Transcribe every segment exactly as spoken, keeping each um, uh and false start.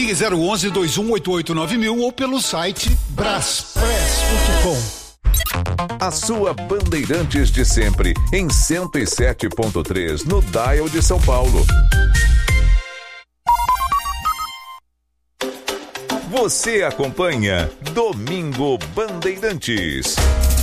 Ligue zero onze, dois um oito oito nove mil ou pelo site braspress ponto com. A sua Bandeirantes de sempre, em cento e sete ponto três, no Dial de São Paulo. Você acompanha Domingo Bandeirantes.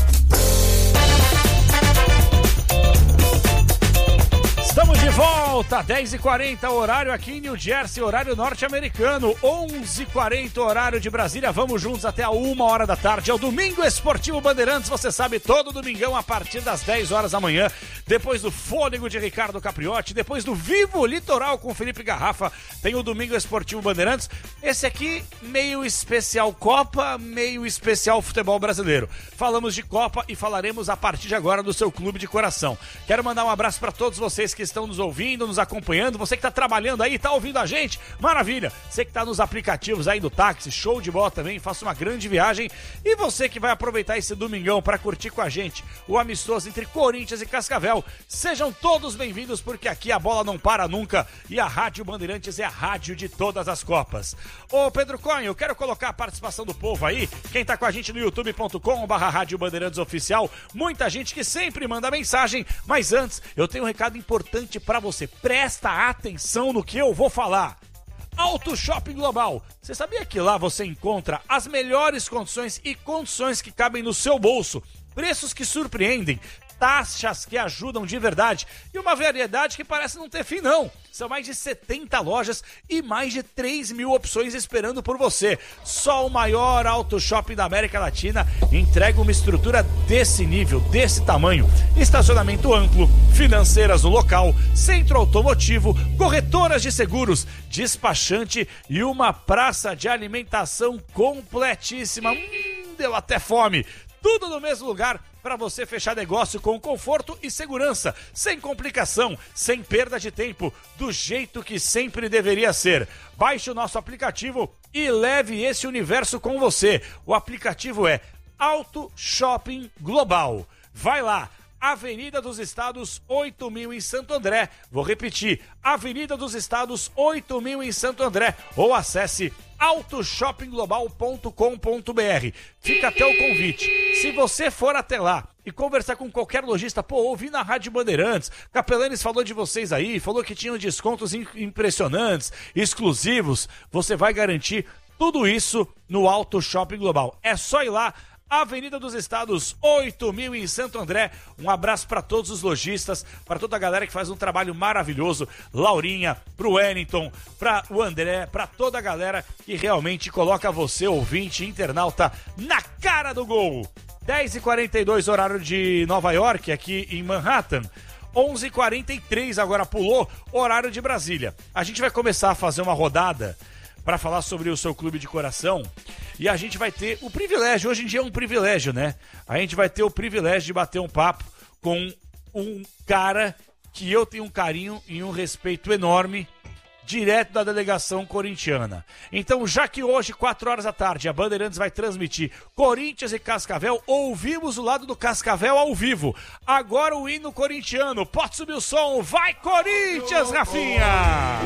Estamos de volta, dez e quarenta, horário aqui em New Jersey, horário norte-americano, onze e quarenta, horário de Brasília. Vamos juntos até a uma hora da tarde. É o Domingo Esportivo Bandeirantes, você sabe, todo domingão a partir das dez horas da manhã. Depois do Fôlego de Ricardo Capriotti, depois do Vivo Litoral com Felipe Garrafa, tem o Domingo Esportivo Bandeirantes. Esse aqui, meio especial Copa, meio especial futebol brasileiro. Falamos de Copa e falaremos a partir de agora do seu clube de coração. Quero mandar um abraço para todos vocês que estão nos ouvindo, nos acompanhando, você que está trabalhando aí, está ouvindo a gente, maravilha, você que está nos aplicativos aí do táxi, show de bola também, faça uma grande viagem, e você que vai aproveitar esse domingão para curtir com a gente o amistoso entre Corinthians e Cascavel, sejam todos bem-vindos, porque aqui a bola não para nunca, e a Rádio Bandeirantes é a rádio de todas as Copas. Ô Pedro Cunha, eu quero colocar a participação do povo aí, quem tá com a gente no youtube ponto com barra Rádio Bandeirantes Oficial, muita gente que sempre manda mensagem, mas antes, eu tenho um recado importante para você, presta atenção no que eu vou falar. Auto Shopping Global, você sabia que lá você encontra as melhores condições e condições que cabem no seu bolso, preços que surpreendem, taxas que ajudam de verdade e uma variedade que parece não ter fim não. São mais de setenta lojas e mais de três mil opções esperando por você. Só o maior auto shopping da América Latina entrega uma estrutura desse nível, desse tamanho. Estacionamento amplo, financeiras no local, centro automotivo, corretoras de seguros, despachante e uma praça de alimentação completíssima. Hum, deu até fome. Tudo no mesmo lugar para você fechar negócio com conforto e segurança, sem complicação, sem perda de tempo, do jeito que sempre deveria ser. Baixe o nosso aplicativo e leve esse universo com você. O aplicativo é Auto Shopping Global. Vai lá, Avenida dos Estados oito mil em Santo André. Vou repetir, Avenida dos Estados oito mil em Santo André. Ou acesse auto shopping global ponto com ponto br. Fica até o convite. Se você for até lá e conversar com qualquer lojista, pô, ouvi na Rádio Bandeirantes, Capelanes falou de vocês aí, falou que tinham descontos impressionantes, exclusivos, você vai garantir tudo isso no Auto Shopping Global. É só ir lá, Avenida dos Estados oito mil em Santo André. Um abraço para todos os lojistas, para toda a galera que faz um trabalho maravilhoso, Laurinha, pro Wellington, para o André, para toda a galera que realmente coloca você, ouvinte, internauta, na cara do gol. dez e quarenta e dois, horário de Nova York, aqui em Manhattan. onze e quarenta e três, agora pulou, horário de Brasília. A gente vai começar a fazer uma rodada para falar sobre o seu clube de coração. E a gente vai ter o privilégio, hoje em dia é um privilégio, né? A gente vai ter o privilégio de bater um papo com um cara que eu tenho um carinho e um respeito enorme, direto da delegação corintiana. Então, já que hoje, quatro horas da tarde, a Bandeirantes vai transmitir Corinthians e Cascavel, ouvimos o lado do Cascavel ao vivo. Agora o hino corintiano. Pode subir o som. Vai, Corinthians, Rafinha!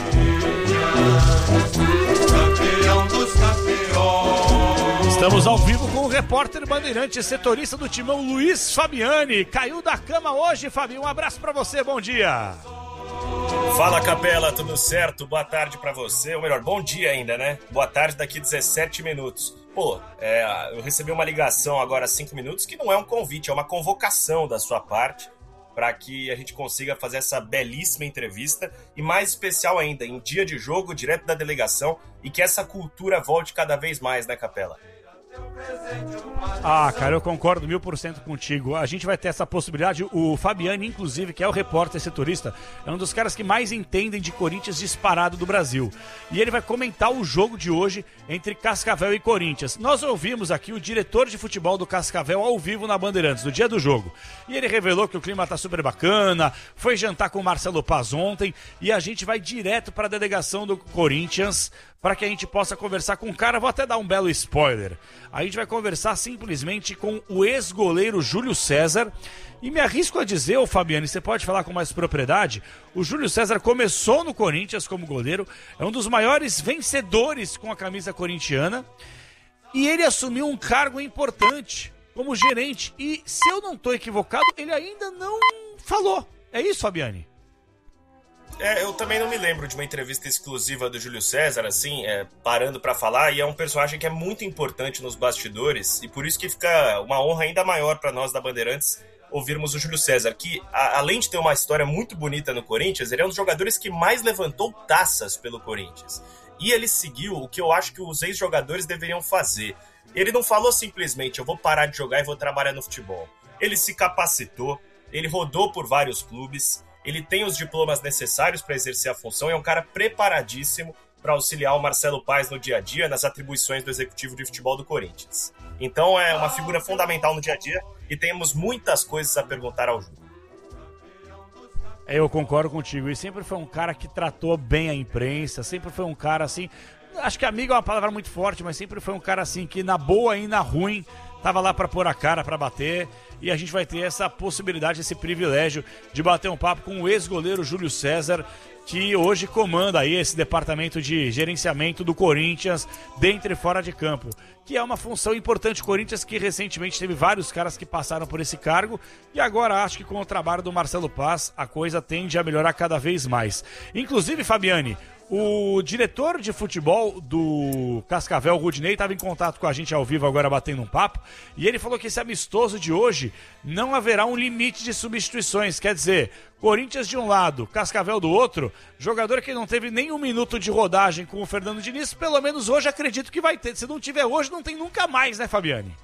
Campeão dos campeões. Estamos ao vivo com o repórter Bandeirante, setorista do Timão, Luiz Fabiani. Caiu da cama hoje, Fabinho. Um abraço pra você, bom dia. Fala, Capela, tudo certo? Boa tarde pra você, ou melhor, bom dia ainda, né? Boa tarde daqui dezessete minutos. Pô, é, eu recebi uma ligação agora há cinco minutos que não é um convite, é uma convocação da sua parte para que a gente consiga fazer essa belíssima entrevista e, mais especial ainda, em dia de jogo, direto da delegação, e que essa cultura volte cada vez mais, né, Capela? Ah, cara, eu concordo mil por cento contigo. A gente vai ter essa possibilidade. O Fabiani, inclusive, que é o repórter setorista, é um dos caras que mais entendem de Corinthians disparado do Brasil. E ele vai comentar o jogo de hoje entre Cascavel e Corinthians. Nós ouvimos aqui o diretor de futebol do Cascavel ao vivo na Bandeirantes, no dia do jogo. E ele revelou que o clima tá super bacana, foi jantar com o Marcelo Paz ontem, e a gente vai direto para a delegação do Corinthians para que a gente possa conversar com o cara. Vou até dar um belo spoiler. A gente vai conversar simplesmente com o ex-goleiro Júlio César. E me arrisco a dizer, ô Fabiane, você pode falar com mais propriedade, o Júlio César começou no Corinthians como goleiro, é um dos maiores vencedores com a camisa corintiana, e ele assumiu um cargo importante como gerente. E, se eu não estou equivocado, ele ainda não falou. É isso, Fabiane? É, eu também não me lembro de uma entrevista exclusiva do Júlio César, assim, é, parando pra falar, e é um personagem que é muito importante nos bastidores, e por isso que fica uma honra ainda maior pra nós da Bandeirantes ouvirmos o Júlio César, que, a, além de ter uma história muito bonita no Corinthians, ele é um dos jogadores que mais levantou taças pelo Corinthians. E ele seguiu o que eu acho que os ex-jogadores deveriam fazer. Ele não falou simplesmente, eu vou parar de jogar e vou trabalhar no futebol. Ele se capacitou, ele rodou por vários clubes, ele tem os diplomas necessários para exercer a função e é um cara preparadíssimo para auxiliar o Marcelo Paes no dia a dia, nas atribuições do executivo de futebol do Corinthians. Então é uma figura fundamental no dia a dia e temos muitas coisas a perguntar ao Júlio. Eu concordo contigo, e sempre foi um cara que tratou bem a imprensa, sempre foi um cara assim, acho que amigo é uma palavra muito forte, mas sempre foi um cara assim que na boa e na ruim tava lá para pôr a cara, para bater, e a gente vai ter essa possibilidade, esse privilégio de bater um papo com o ex-goleiro Júlio César, que hoje comanda aí esse departamento de gerenciamento do Corinthians dentro e fora de campo, que é uma função importante do Corinthians, que recentemente teve vários caras que passaram por esse cargo, e agora acho que com o trabalho do Marcelo Paes a coisa tende a melhorar cada vez mais. Inclusive, Fabiane, o diretor de futebol do Cascavel, Rudinei, estava em contato com a gente ao vivo agora batendo um papo, e ele falou que esse amistoso de hoje não haverá um limite de substituições, quer dizer, Corinthians de um lado, Cascavel do outro, jogador que não teve nem um minuto de rodagem com o Fernando Diniz, pelo menos hoje acredito que vai ter, se não tiver hoje não tem nunca mais, né, Fabiane?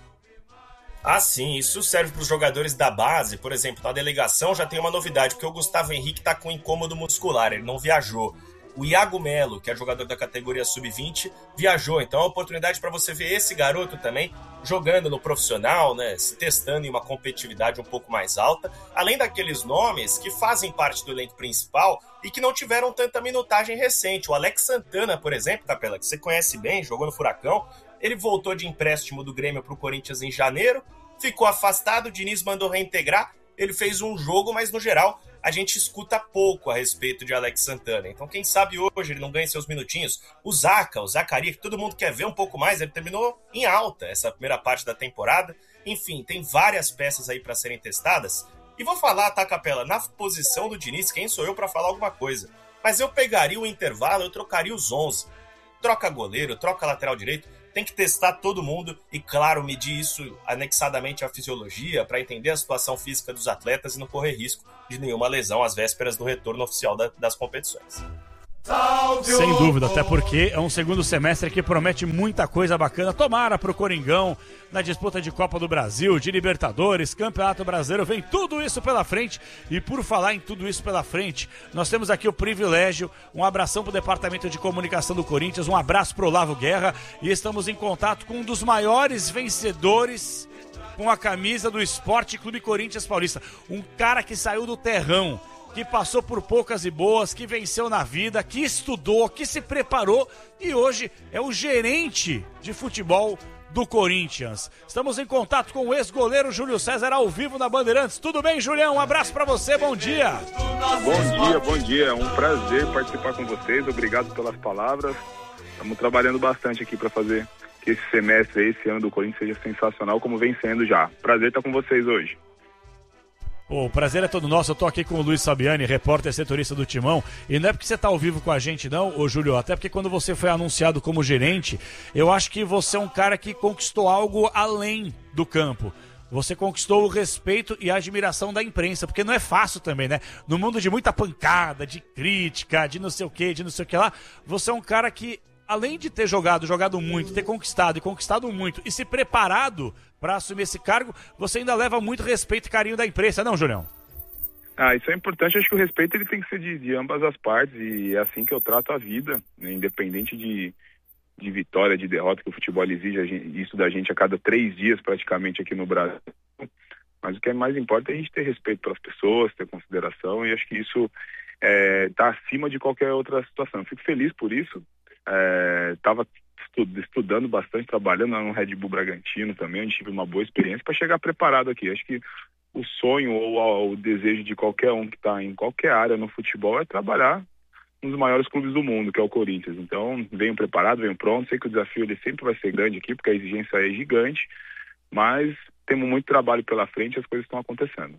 Ah, sim, isso serve para os jogadores da base, por exemplo, na delegação já tem uma novidade, porque o Gustavo Henrique está com incômodo muscular, ele não viajou. O Iago Melo, que é jogador da categoria sub vinte, viajou. Então é uma oportunidade para você ver esse garoto também jogando no profissional, né, se testando em uma competitividade um pouco mais alta, além daqueles nomes que fazem parte do elenco principal e que não tiveram tanta minutagem recente. O Alex Santana, por exemplo, Capela, que você conhece bem, jogou no Furacão, ele voltou de empréstimo do Grêmio para o Corinthians em janeiro, ficou afastado, o Diniz mandou reintegrar, ele fez um jogo, mas no geral a gente escuta pouco a respeito de Alex Santana. Então quem sabe hoje ele não ganha seus minutinhos. O Zaca, o Zaccaria, que todo mundo quer ver um pouco mais, ele terminou em alta essa primeira parte da temporada. Enfim, tem várias peças aí para serem testadas. E vou falar, tá, Capela, na posição do Diniz, quem sou eu para falar alguma coisa? Mas eu pegaria o intervalo, eu trocaria os onze. Troca goleiro, troca lateral direito. Tem que testar todo mundo e, claro, medir isso anexadamente à fisiologia para entender a situação física dos atletas e não correr risco de nenhuma lesão às vésperas do retorno oficial da, das competições. Sem dúvida, até porque é um segundo semestre que promete muita coisa bacana. Tomara pro Coringão na disputa de Copa do Brasil, de Libertadores, Campeonato Brasileiro, vem tudo isso pela frente. E por falar em tudo isso pela frente, nós temos aqui o privilégio, um abração pro Departamento de Comunicação do Corinthians, um abraço pro Olavo Guerra, e estamos em contato com um dos maiores vencedores com a camisa do Esporte Clube Corinthians Paulista, um cara que saiu do terrão, que passou por poucas e boas, que venceu na vida, que estudou, que se preparou e hoje é o gerente de futebol do Corinthians. Estamos em contato com o ex-goleiro Júlio César ao vivo na Bandeirantes. Tudo bem, Julião? Um abraço pra você, bom dia. Bom dia, bom dia. É um prazer participar com vocês. Obrigado pelas palavras. Estamos trabalhando bastante aqui para fazer que esse semestre, esse ano do Corinthians seja sensacional, como vem sendo já. Prazer estar com vocês hoje. Pô, o prazer é todo nosso. Eu tô aqui com o Luiz Fabiani, repórter setorista do Timão, e não é porque você tá ao vivo com a gente não, ô Júlio, até porque quando você foi anunciado como gerente, eu acho que você é um cara que conquistou algo além do campo. Você conquistou o respeito e a admiração da imprensa, porque não é fácil também, né? No mundo de muita pancada, de crítica, de não sei o que, de não sei o que lá, você é um cara que, além de ter jogado, jogado muito, ter conquistado e conquistado muito e se preparado para assumir esse cargo, você ainda leva muito respeito e carinho da imprensa, não, Julião? Ah, isso é importante. Acho que o respeito ele tem que ser de, de ambas as partes e é assim que eu trato a vida, né? Independente de, de vitória, de derrota, que o futebol exige a gente, isso da gente a cada três dias praticamente aqui no Brasil. Mas o que é mais importante é a gente ter respeito pelas pessoas, ter consideração, e acho que isso está é, acima de qualquer outra situação. Eu fico feliz por isso. Estava é, estudando bastante, trabalhando no Red Bull Bragantino também, onde tive uma boa experiência para chegar preparado aqui. Acho que o sonho ou o desejo de qualquer um que está em qualquer área no futebol é trabalhar um dos maiores clubes do mundo, que é o Corinthians. Então, venho preparado, venho pronto. Sei que o desafio ele sempre vai ser grande aqui, porque a exigência é gigante, mas temos muito trabalho pela frente e as coisas estão acontecendo.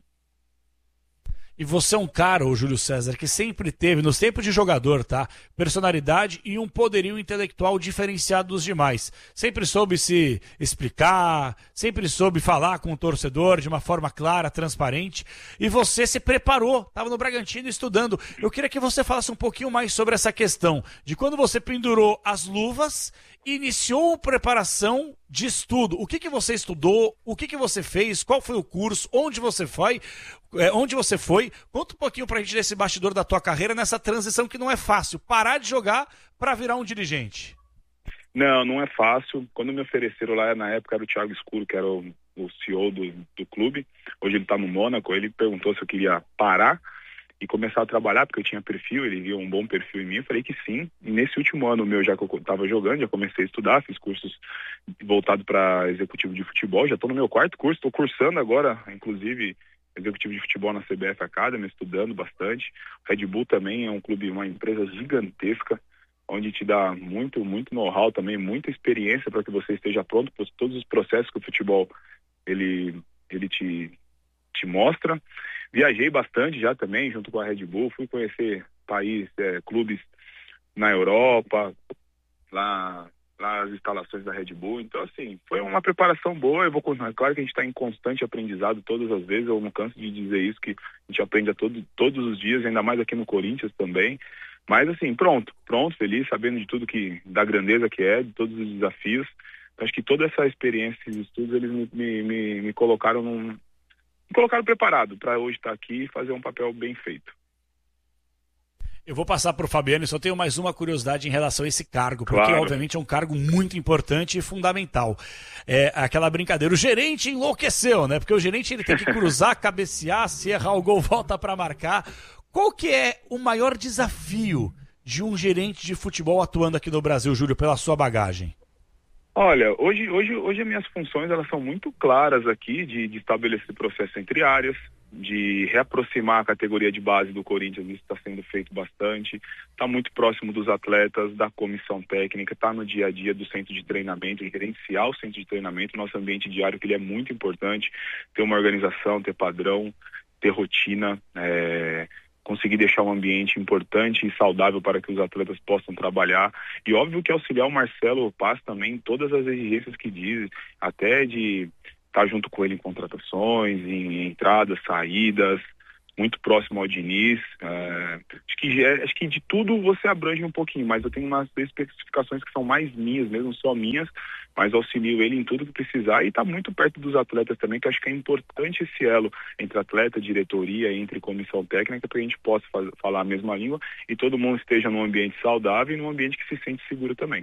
E você é um cara, o Júlio César, que sempre teve, nos tempos de jogador, tá? Personalidade e um poderio intelectual diferenciado dos demais. Sempre soube se explicar, sempre soube falar com o torcedor de uma forma clara, transparente. E você se preparou, estava no Bragantino estudando. Eu queria que você falasse um pouquinho mais sobre essa questão de quando você pendurou as luvas e iniciou a preparação de estudo. O que que você estudou? O que que você fez? Qual foi o curso? Onde você foi? É, onde você foi? Conta um pouquinho pra gente desse bastidor da tua carreira nessa transição que não é fácil. Parar de jogar para virar um dirigente. Não, não é fácil. Quando me ofereceram lá, na época era o Thiago Escuro, que era o, o C E O do, do clube. Hoje ele tá no Mônaco. Ele perguntou se eu queria parar e começar a trabalhar, porque eu tinha perfil, ele viu um bom perfil em mim, eu falei que sim. E nesse último ano meu, já que eu estava jogando, já comecei a estudar, fiz cursos voltados para executivo de futebol, já estou no meu quarto curso, estou cursando agora, inclusive, executivo de futebol na C B F Academy, estudando bastante. O Red Bull também é um clube, uma empresa gigantesca, onde te dá muito, muito know-how também, muita experiência para que você esteja pronto para todos os processos que o futebol ele, ele te, te mostra. Viajei bastante já também, junto com a Red Bull, fui conhecer países, é, clubes na Europa, lá, lá as instalações da Red Bull. Então, assim, foi uma preparação boa. Eu vou continuar. Claro que a gente está em constante aprendizado todas as vezes, eu não canso de dizer isso, que a gente aprende a todo, todos os dias, ainda mais aqui no Corinthians também. Mas, assim, pronto, pronto, feliz, sabendo de tudo que, da grandeza que é, de todos os desafios. Acho que toda essa experiência, esses estudos, eles me, me, me, me colocaram num... Me colocaram preparado para hoje estar aqui e fazer um papel bem feito. Eu vou passar para o Fabiano e só tenho mais uma curiosidade em relação a esse cargo, porque claro, obviamente é um cargo muito importante e fundamental. É aquela brincadeira, o gerente enlouqueceu, né? Porque o gerente ele tem que cruzar, cabecear, se errar o gol, volta para marcar. Qual que é o maior desafio de um gerente de futebol atuando aqui no Brasil, Júlio, pela sua bagagem? Olha, hoje, hoje, hoje as minhas funções elas são muito claras aqui de, de estabelecer processo entre áreas, de reaproximar a categoria de base do Corinthians, isso está sendo feito bastante, está muito próximo dos atletas, da comissão técnica, está no dia a dia do centro de treinamento, gerenciar o centro de treinamento, nosso ambiente diário, que ele é muito importante, ter uma organização, ter padrão, ter rotina, é... conseguir deixar um ambiente importante e saudável para que os atletas possam trabalhar. E óbvio que auxiliar o Marcelo Paz também em todas as exigências que diz, até de estar junto com ele em contratações, em entradas, saídas, muito próximo ao Diniz. É, acho, que, acho que de tudo você abrange um pouquinho, mas eu tenho umas especificações que são mais minhas mesmo, só minhas, mas auxilio ele em tudo que precisar e está muito perto dos atletas também, que acho que é importante esse elo entre atleta, diretoria, entre comissão técnica, para que a gente possa faz, falar a mesma língua e todo mundo esteja num ambiente saudável e num ambiente que se sente seguro também.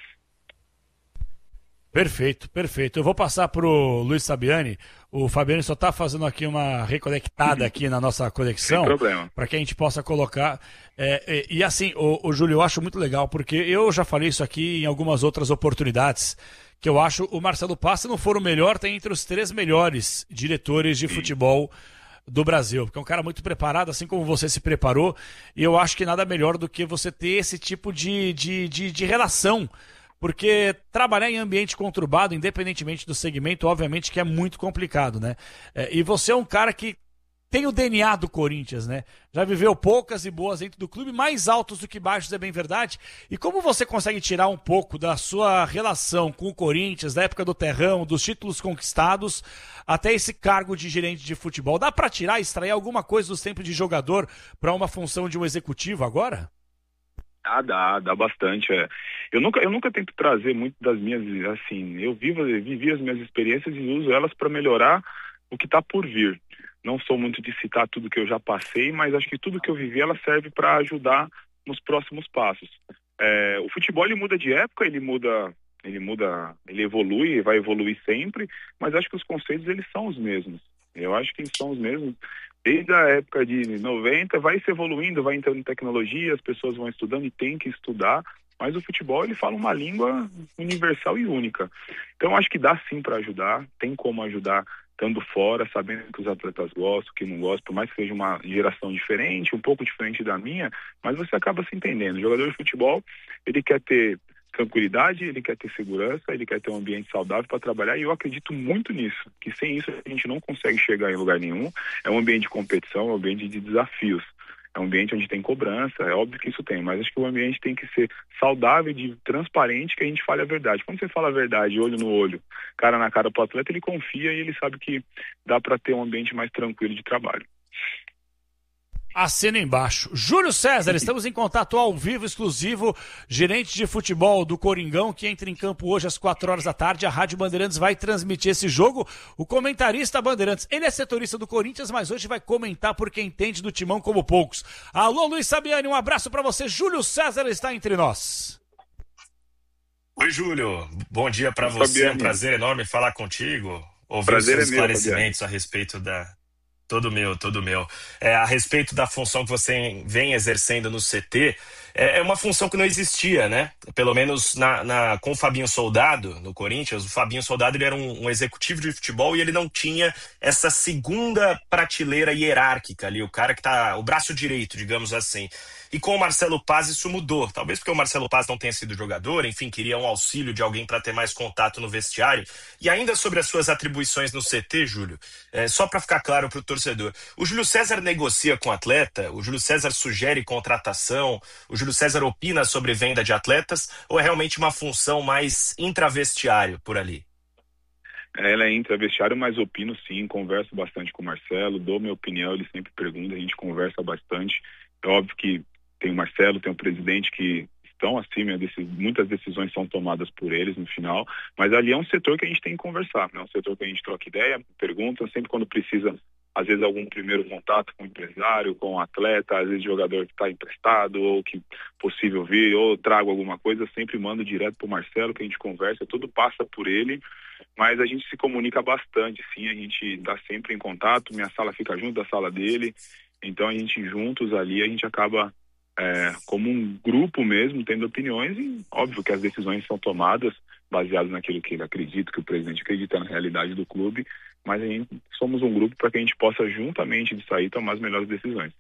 Perfeito, perfeito. Eu vou passar para o Luiz Sabiani. O Fabiano só está fazendo aqui uma reconectada aqui na nossa conexão. Sem problema. Para que a gente possa colocar. É, e, e assim, o, o Júlio, eu acho muito legal, porque eu já falei isso aqui em algumas outras oportunidades, que eu acho o Marcelo Paz, se não for o melhor, tem entre os três melhores diretores de futebol do Brasil, porque é um cara muito preparado, assim como você se preparou, e eu acho que nada melhor do que você ter esse tipo de, de, de, de relação. Porque trabalhar em ambiente conturbado, independentemente do segmento, obviamente que é muito complicado, né? É, e você é um cara que tem o D N A do Corinthians, né? Já viveu poucas e boas dentro do clube, mais altos do que baixos, é bem verdade. E como você consegue tirar um pouco da sua relação com o Corinthians, da época do Terrão, dos títulos conquistados, até esse cargo de gerente de futebol? Dá para tirar, extrair alguma coisa dos tempos de jogador para uma função de um executivo agora? Ah, dá, dá bastante. É. Eu nunca, eu nunca tento trazer muito das minhas, assim, eu vivo, vivi as minhas experiências e uso elas para melhorar o que está por vir. Não sou muito de citar tudo que eu já passei, mas acho que tudo que eu vivi, ela serve para ajudar nos próximos passos. É, o futebol, ele muda de época, ele muda, ele muda, ele evolui, vai evoluir sempre, mas acho que os conceitos, eles são os mesmos. Eu acho que eles são os mesmos. Desde a época de noventa, vai se evoluindo, vai entrando em tecnologia, as pessoas vão estudando e tem que estudar, mas o futebol ele fala uma língua universal e única. Então acho que dá sim para ajudar, tem como ajudar estando fora, sabendo que os atletas gostam, que não gostam, por mais que seja uma geração diferente, um pouco diferente da minha, mas você acaba se entendendo. O jogador de futebol, ele quer ter tranquilidade, ele quer ter segurança, ele quer ter um ambiente saudável para trabalhar, e eu acredito muito nisso, que sem isso a gente não consegue chegar em lugar nenhum. É um ambiente de competição, é um ambiente de desafios, é um ambiente onde tem cobrança, é óbvio que isso tem, mas acho que o ambiente tem que ser saudável e transparente, que a gente fale a verdade. Quando você fala a verdade, olho no olho, cara na cara pro atleta, ele confia e ele sabe que dá para ter um ambiente mais tranquilo de trabalho. Assina embaixo. Júlio César, estamos em contato ao vivo, exclusivo, gerente de futebol do Coringão, que entra em campo hoje às quatro horas da tarde. A Rádio Bandeirantes vai transmitir esse jogo. O comentarista Bandeirantes, ele é setorista do Corinthians, mas hoje vai comentar porque entende do timão como poucos. Alô, Luiz Sabiani, um abraço para você. Júlio César está entre nós. Oi, Júlio. Bom dia para você. É um prazer enorme falar contigo. Ouvir os seus esclarecimentos a respeito da... Todo meu, todo meu. É, a respeito da função que você vem exercendo no C T, é, é uma função que não existia, né? Pelo menos na, na, com o Fabinho Soldado, no Corinthians, o Fabinho Soldado ele era um, um executivo de futebol e ele não tinha essa segunda prateleira hierárquica ali, o cara que tá, o braço direito, digamos assim. E com o Marcelo Paz isso mudou, talvez porque o Marcelo Paz não tenha sido jogador, enfim, queria um auxílio de alguém para ter mais contato no vestiário. E ainda sobre as suas atribuições no C T, Júlio, é, só para ficar claro para o torcedor, o Júlio César negocia com o atleta, o Júlio César sugere contratação, o Júlio César opina sobre venda de atletas, ou é realmente uma função mais intravestiário por ali? Ela é intravestiário, mas opino sim, converso bastante com o Marcelo, dou minha opinião, ele sempre pergunta, a gente conversa bastante. É óbvio que tem o Marcelo, tem o presidente que estão acima, muitas decisões são tomadas por eles no final, mas ali é um setor que a gente tem que conversar, é um setor que a gente troca ideia, pergunta, sempre quando precisa, às vezes algum primeiro contato com o empresário, com o atleta, às vezes jogador que está emprestado ou que possível vir, ou trago alguma coisa, sempre mando direto para o Marcelo, que a gente conversa, tudo passa por ele, mas a gente se comunica bastante, sim, a gente está sempre em contato, minha sala fica junto da sala dele, então a gente juntos ali, a gente acaba é, como um grupo mesmo, tendo opiniões, e óbvio que as decisões são tomadas baseadas naquilo que ele acredita, que o presidente acredita na realidade do clube, mas a gente, somos um grupo para que a gente possa juntamente de sair tomar as melhores decisões.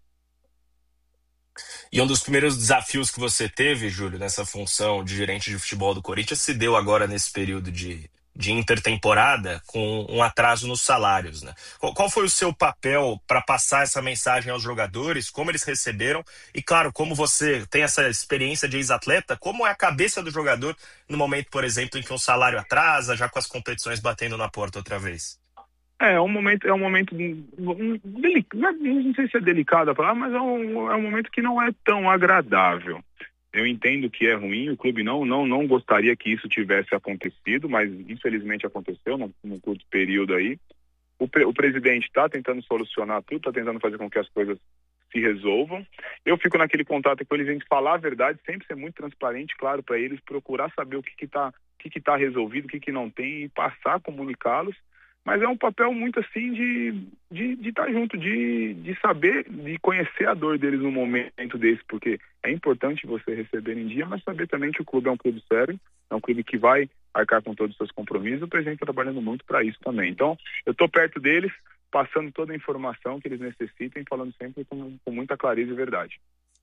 E um dos primeiros desafios que você teve, Júlio, nessa função de gerente de futebol do Corinthians, se deu agora nesse período de, de intertemporada com um atraso nos salários, né? Qual, qual foi o seu papel para passar essa mensagem aos jogadores, como eles receberam e, claro, como você tem essa experiência de ex-atleta, como é a cabeça do jogador no momento, por exemplo, em que um salário atrasa, já com as competições batendo na porta outra vez? É, é um momento, é um momento, um, um, delicado, não sei se é delicado a palavra, mas é um, é um momento que não é tão agradável. Eu entendo que é ruim, o clube não, não, não gostaria que isso tivesse acontecido, mas infelizmente aconteceu num, num curto período aí. O, pre, o presidente está tentando solucionar tudo, está tentando fazer com que as coisas se resolvam. Eu fico naquele contato com eles, a gente falar a verdade, sempre ser muito transparente, claro, para eles, procurar saber o que está que que tá resolvido, o que, que não tem, e passar a comunicá-los. Mas é um papel muito assim de de de estar junto, de, de saber, de conhecer a dor deles num momento desse, porque é importante você receber em dia, mas saber também que o clube é um clube sério, é um clube que vai arcar com todos os seus compromissos, o presidente está trabalhando muito para isso também. Então, eu estou perto deles, passando toda a informação que eles necessitem, falando sempre com, com muita clareza e verdade.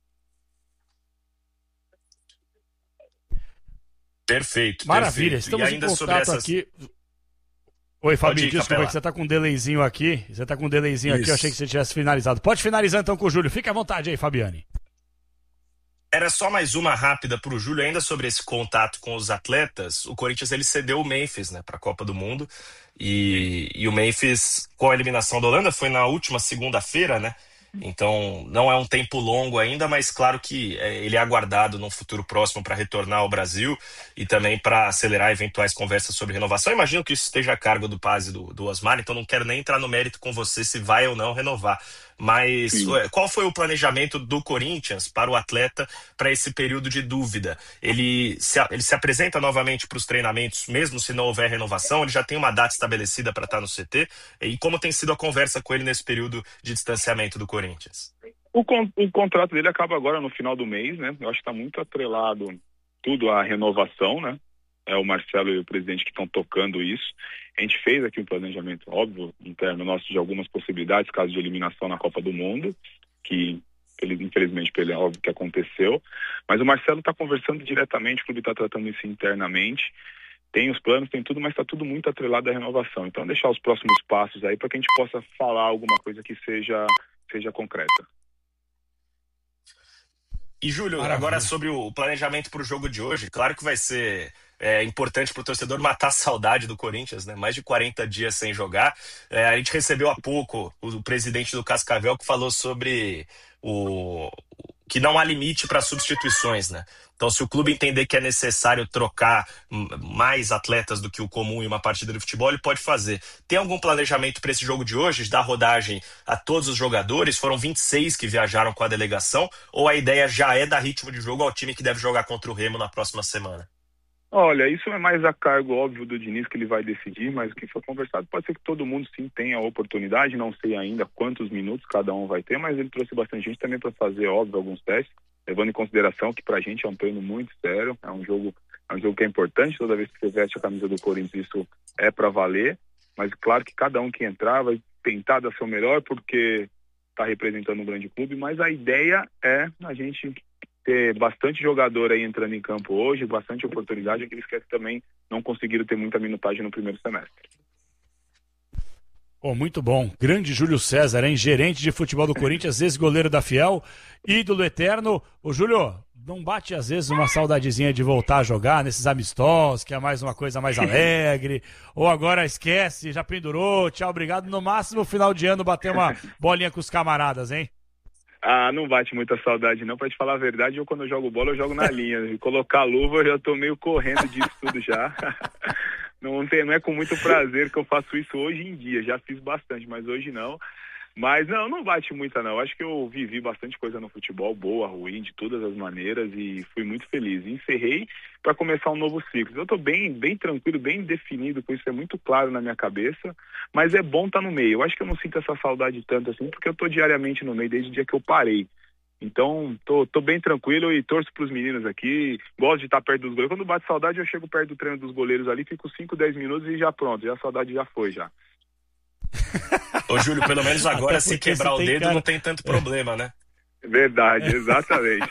Perfeito. Maravilha, perfeito. estamos e ainda em contato sobre essas... aqui. Oi, Fabinho, ir, desculpa que você tá com um delayzinho aqui. Você tá com um delayzinho Isso. aqui, eu achei que você tivesse finalizado. Pode finalizar então com o Júlio. Fique à vontade aí, Fabiane. Era só mais uma rápida pro Júlio, ainda sobre esse contato com os atletas. O Corinthians ele cedeu o Memphis, né, pra Copa do Mundo. E, e o Memphis, com a eliminação da Holanda, foi na última segunda-feira, né? Então não é um tempo longo ainda, mas claro que é, ele é aguardado num futuro próximo para retornar ao Brasil e também para acelerar eventuais conversas sobre renovação. Eu imagino que isso esteja a cargo do Paz e do, do Osmar, então não quero nem entrar no mérito com você se vai ou não renovar. Mas Sim. qual foi o planejamento do Corinthians para o atleta para esse período de dúvida? Ele se, ele se apresenta novamente para os treinamentos, mesmo se não houver renovação? Ele já tem uma data estabelecida para estar no C T? E como tem sido a conversa com ele nesse período de distanciamento do Corinthians? O, con- o contrato dele acaba agora no final do mês, né? Eu acho que está muito atrelado tudo a renovação, né? É o Marcelo e o presidente que estão tocando isso. A gente fez aqui um planejamento, óbvio, interno nosso de algumas possibilidades, caso de eliminação na Copa do Mundo, que infelizmente é óbvio que aconteceu. Mas o Marcelo está conversando diretamente, o clube está tratando isso internamente. Tem os planos, tem tudo, mas está tudo muito atrelado à renovação. Então, deixar os próximos passos aí para que a gente possa falar alguma coisa que seja, seja concreta. E, Júlio, Maravilha. Agora sobre o planejamento para o jogo de hoje, claro que vai ser é, importante para o torcedor matar a saudade do Corinthians, né? Mais de quarenta dias sem jogar. É, a gente recebeu há pouco o, o presidente do Cascavel que falou sobre o que não há limite para substituições, né? Então, se o clube entender que é necessário trocar mais atletas do que o comum em uma partida de futebol, ele pode fazer. Tem algum planejamento para esse jogo de hoje, de dar rodagem a todos os jogadores? Foram vinte e seis que viajaram com a delegação, ou a ideia já é dar ritmo de jogo ao time que deve jogar contra o Remo na próxima semana? Olha, isso é mais a cargo óbvio do Diniz, que ele vai decidir, mas o que foi conversado pode ser que todo mundo sim tenha a oportunidade, não sei ainda quantos minutos cada um vai ter, mas ele trouxe bastante gente também para fazer, óbvio, alguns testes, levando em consideração que pra gente é um treino muito sério, é um jogo, é um jogo que é importante, toda vez que você veste a camisa do Corinthians isso é para valer, mas claro que cada um que entrar vai tentar dar seu melhor porque está representando um grande clube, mas a ideia é a gente ter bastante jogador aí entrando em campo hoje, bastante oportunidade, aqueles que também não conseguiram ter muita minutagem no primeiro semestre. Oh, muito bom. Grande Júlio César, hein? Gerente de futebol do Corinthians, ex-goleiro da Fiel, ídolo eterno. Ô, Júlio, não bate às vezes uma saudadezinha de voltar a jogar nesses amistosos, que é mais uma coisa mais alegre, ou agora esquece, já pendurou, tchau, obrigado. No máximo, final de ano, bater uma bolinha com os camaradas, hein? Ah, não bate muita saudade não, pra te falar a verdade, eu quando eu jogo bola eu jogo na linha, e colocar a luva eu já tô meio correndo disso tudo já, não, tem, não é com muito prazer que eu faço isso hoje em dia, já fiz bastante, mas hoje não, mas não, não bate muita não, acho que eu vivi bastante coisa no futebol, boa, ruim, de todas as maneiras e fui muito feliz, encerrei para começar um novo ciclo, eu tô bem, bem tranquilo, bem definido com isso, é muito claro na minha cabeça, mas é bom estar no meio, eu acho que eu não sinto essa saudade tanto assim, porque eu tô diariamente no meio desde o dia que eu parei, então tô, tô bem tranquilo e torço pros meninos aqui, gosto de estar perto dos goleiros, quando bate saudade eu chego perto do treino dos goleiros ali, fico cinco, dez minutos e já pronto, já a saudade já foi já. Ô Júlio, pelo menos agora se quebrar o dedo cara... não tem tanto problema, né? Verdade, exatamente.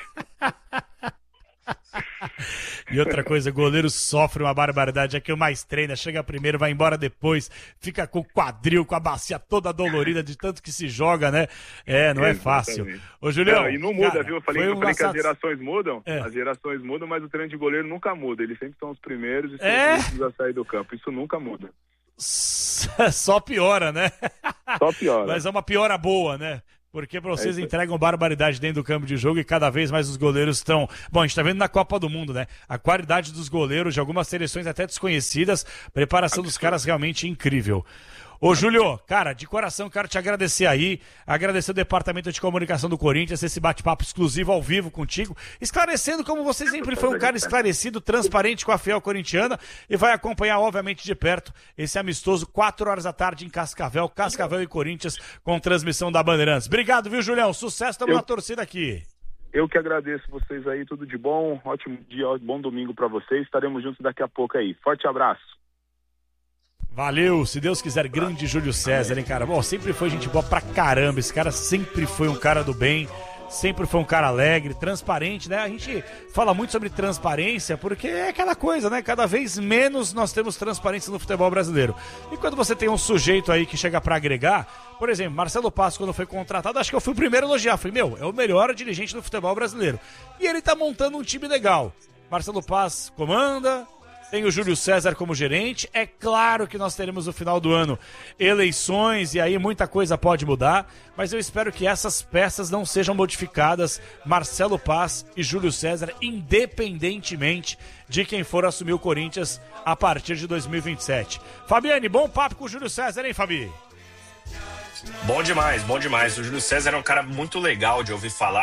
E outra coisa, goleiro sofre uma barbaridade, é que o mais treina, chega primeiro, vai embora depois, fica com o quadril, com a bacia toda dolorida de tanto que se joga, né? É, não é fácil. Ô, Julião... Não, e não muda, cara, viu? Eu falei, eu falei que as gerações mudam, é. as gerações mudam, mas o treino de goleiro nunca muda, eles sempre são os primeiros e são é. os últimos a sair do campo, isso nunca muda. Só piora, né? Só piora. Mas é uma piora boa, né? Porque pra vocês é entregam barbaridade dentro do campo de jogo e cada vez mais os goleiros estão... Bom, a gente tá vendo na Copa do Mundo, né? A qualidade dos goleiros de algumas seleções até desconhecidas, preparação Absurdo. dos caras realmente incrível. Ô, Júlio, cara, de coração quero te agradecer aí, agradecer o Departamento de Comunicação do Corinthians, esse bate-papo exclusivo ao vivo contigo, esclarecendo como você sempre foi um cara esclarecido, transparente com a Fiel Corintiana e vai acompanhar, obviamente, de perto esse amistoso, quatro horas da tarde em Cascavel, Cascavel e Corinthians, com transmissão da Bandeirantes. Obrigado, viu, Julião? Sucesso, estamos Eu... na torcida aqui. Eu que agradeço vocês aí, tudo de bom, ótimo dia, bom domingo pra vocês, estaremos juntos daqui a pouco aí. Forte abraço. Valeu, se Deus quiser, grande Júlio César, hein, cara? Bom, sempre foi gente boa pra caramba, esse cara sempre foi um cara do bem, sempre foi um cara alegre, transparente, né? A gente fala muito sobre transparência porque é aquela coisa, né? Cada vez menos nós temos transparência no futebol brasileiro. E quando você tem um sujeito aí que chega pra agregar, por exemplo, Marcelo Paz, quando foi contratado, acho que eu fui o primeiro a elogiar, falei, meu, é o melhor dirigente do futebol brasileiro. E ele tá montando um time legal. Marcelo Paz comanda... Tem o Júlio César como gerente. É claro que nós teremos no final do ano eleições e aí muita coisa pode mudar, mas eu espero que essas peças não sejam modificadas. Marcelo Paz e Júlio César, independentemente de quem for assumir o Corinthians a partir de dois mil e vinte e sete. Fabiane, bom papo com o Júlio César, hein, Fabi? Bom demais, bom demais. O Júlio César é um cara muito legal de ouvir falar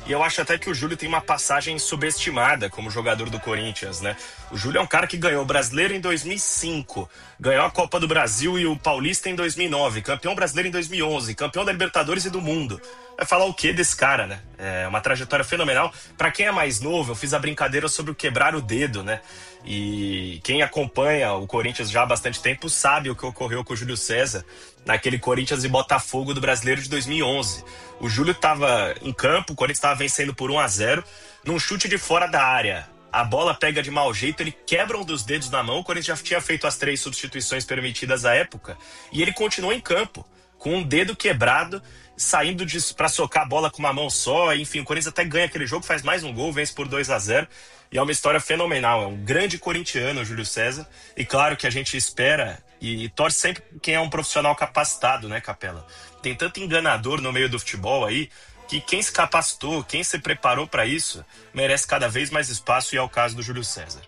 E eu acho até que o Júlio tem uma passagem subestimada como jogador do Corinthians, né? O Júlio é um cara que ganhou o Brasileiro em dois mil e cinco, ganhou a Copa do Brasil e o Paulista em dois mil e nove, campeão brasileiro em dois mil e onze, campeão da Libertadores e do Mundo. Vai falar o quê desse cara, né? É uma trajetória fenomenal. Pra quem é mais novo, eu fiz a brincadeira sobre o quebrar o dedo, né? E quem acompanha o Corinthians já há bastante tempo sabe o que ocorreu com o Júlio César naquele Corinthians e Botafogo do Brasileiro de dois mil e onze. O Júlio estava em campo, o Corinthians estava vencendo por um a zero, num chute de fora da área. A bola pega de mau jeito, ele quebra um dos dedos na mão, o Corinthians já tinha feito as três substituições permitidas à época, e ele continuou em campo, com um dedo quebrado, saindo para socar a bola com uma mão só. Enfim, o Corinthians até ganha aquele jogo, faz mais um gol, vence por dois a zero, e é uma história fenomenal. É um grande corintiano, o Júlio César, e claro que a gente espera e torce sempre quem é um profissional capacitado, né, Capela? Tem tanto enganador no meio do futebol aí, que quem se capacitou, quem se preparou para isso, merece cada vez mais espaço, e é o caso do Júlio César.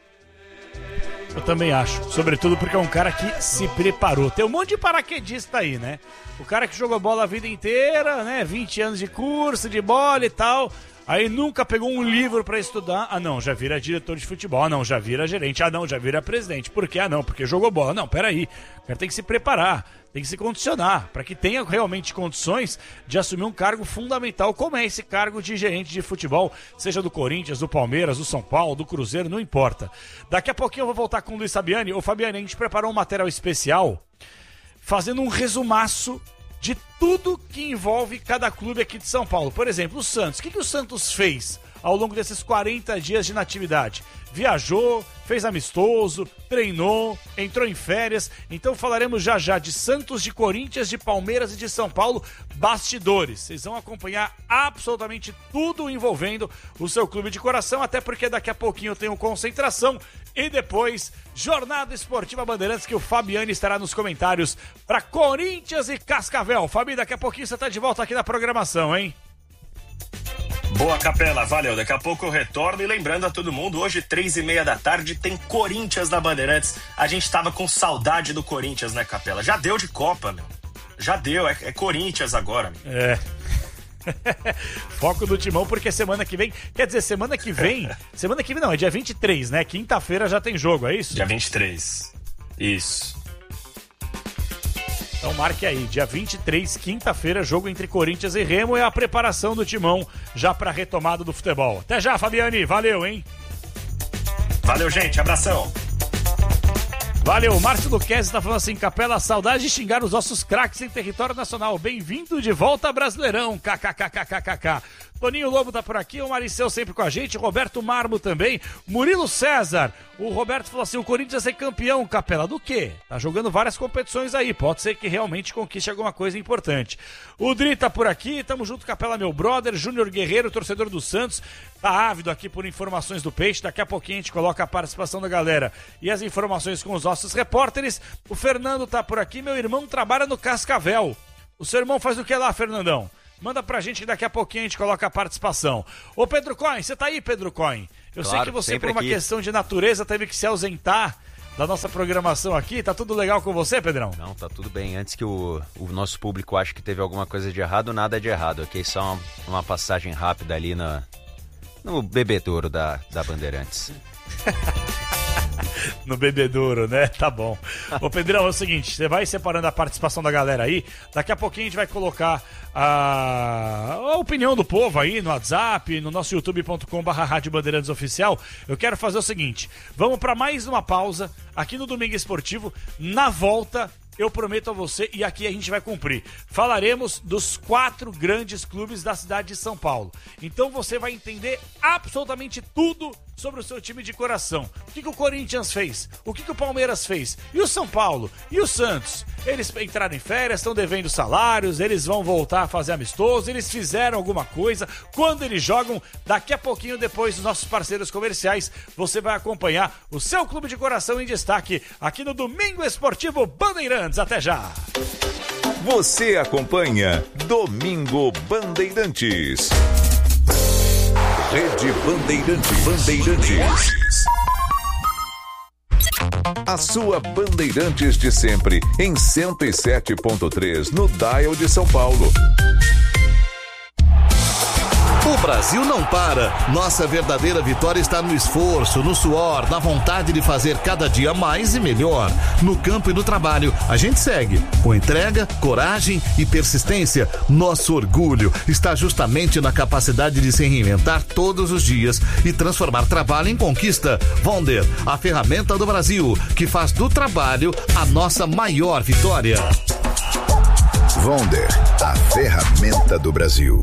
Eu também acho, sobretudo porque é um cara que se preparou. Tem um monte de paraquedista aí, né? O cara que jogou bola a vida inteira, né? vinte anos de curso, de bola e tal. Aí nunca pegou um livro pra estudar. Ah, não, já vira diretor de futebol. Ah, não, já vira gerente. Ah, não, já vira presidente. Por quê? Ah, não, porque jogou bola. Não, peraí. O cara tem que se preparar, tem que se condicionar para que tenha realmente condições de assumir um cargo fundamental, como é esse cargo de gerente de futebol, seja do Corinthians, do Palmeiras, do São Paulo, do Cruzeiro, não importa. Daqui a pouquinho eu vou voltar com o Luiz Fabiani. Ô, Fabiani, a gente preparou um material especial fazendo um resumaço de tudo que envolve cada clube aqui de São Paulo. Por exemplo, o Santos. O que, que o Santos fez ao longo desses quarenta dias de inatividade? Viajou, fez amistoso, treinou, entrou em férias. Então falaremos já já de Santos, de Corinthians, de Palmeiras e de São Paulo, bastidores. Vocês vão acompanhar absolutamente tudo envolvendo o seu clube de coração, até porque daqui a pouquinho eu tenho concentração e depois Jornada Esportiva Bandeirantes, que o Fabiani estará nos comentários para Corinthians e Cascavel. Fabi, daqui a pouquinho você está de volta aqui na programação, hein? Boa, Capela, valeu. Daqui a pouco eu retorno, e lembrando a todo mundo, hoje, três e meia da tarde, tem Corinthians na Bandeirantes. A gente tava com saudade do Corinthians, né, Capela? Já deu de Copa, meu. Já deu, é, é Corinthians agora, meu. É. Foco do Timão, porque semana que vem, quer dizer, semana que vem, semana que vem não, é dia vinte e três, né? Quinta-feira já tem jogo, é isso? Dia vinte e três, isso. Então marque aí, dia vinte e três, quinta-feira, jogo entre Corinthians e Remo, é a preparação do Timão já para a retomada do futebol. Até já, Fabiani, valeu, hein? Valeu, gente, abração. Valeu, o Márcio Luquezzi tá falando assim, Capela, saudade de xingar os nossos craques em território nacional. Bem-vindo de volta, Brasileirão, kkkkkkk. Toninho Lobo tá por aqui, o Maricel sempre com a gente, Roberto Marmo também, Murilo César. O Roberto falou assim, o Corinthians é campeão, Capela, do quê? Tá jogando várias competições aí, pode ser que realmente conquiste alguma coisa importante. O Dri tá por aqui, tamo junto, Capela, meu brother, Júnior Guerreiro, torcedor do Santos, tá ávido aqui por informações do Peixe, daqui a pouquinho a gente coloca a participação da galera e as informações com os nossos repórteres. O Fernando tá por aqui, meu irmão trabalha no Cascavel. O seu irmão faz o que lá, Fernandão? Manda pra gente que daqui a pouquinho a gente coloca a participação. Ô Pedro Coin, você tá aí, Pedro Coin? Eu claro, sei que você, por uma aqui. questão de natureza, teve que se ausentar da nossa programação aqui. Tá tudo legal com você, Pedrão? Não, tá tudo bem. Antes que o, o nosso público ache que teve alguma coisa de errado, nada de errado. Ok, só uma, uma passagem rápida ali na, no bebedouro da, da Bandeirantes. No bebedouro, né? Tá bom. Ô Pedrão, é o seguinte, você vai separando a participação da galera aí, daqui a pouquinho a gente vai colocar a, a opinião do povo aí no WhatsApp, no nosso youtube ponto com barra Rádio Bandeirantes Oficial. Eu quero fazer o seguinte, vamos para mais uma pausa aqui no Domingo Esportivo. Na volta, eu prometo a você, e aqui a gente vai cumprir, falaremos dos quatro grandes clubes da cidade de São Paulo. Então você vai entender absolutamente tudo sobre o seu time de coração. O que, que o Corinthians fez? O que, que o Palmeiras fez? E o São Paulo? E o Santos? Eles entraram em férias, estão devendo salários, eles vão voltar a fazer amistoso, eles fizeram alguma coisa. Quando eles jogam, daqui a pouquinho, depois dos nossos parceiros comerciais, você vai acompanhar o seu clube de coração em destaque aqui no Domingo Esportivo Bandeirantes. Até já! Você acompanha Domingo Bandeirantes. Rede Bandeirantes. Bandeirantes. A sua Bandeirantes de sempre, em cento e sete ponto três, no Dial de São Paulo. O Brasil não para. Nossa verdadeira vitória está no esforço, no suor, na vontade de fazer cada dia mais e melhor. No campo e no trabalho, a gente segue com entrega, coragem e persistência. Nosso orgulho está justamente na capacidade de se reinventar todos os dias e transformar trabalho em conquista. Vonder, a ferramenta do Brasil, que faz do trabalho a nossa maior vitória. Vonder, a ferramenta do Brasil.